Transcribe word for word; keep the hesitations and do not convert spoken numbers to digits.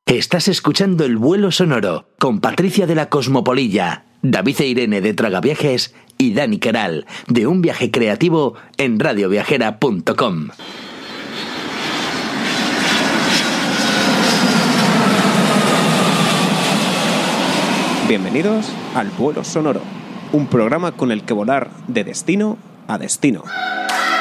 Estás escuchando El Vuelo Sonoro con Patricia de la Cosmopolilla, David e Irene de Tragaviajes y Dani Queral de Un Viaje Creativo en radio viajera punto com. Bienvenidos al Vuelo Sonoro, un programa con el que volar de destino a destino.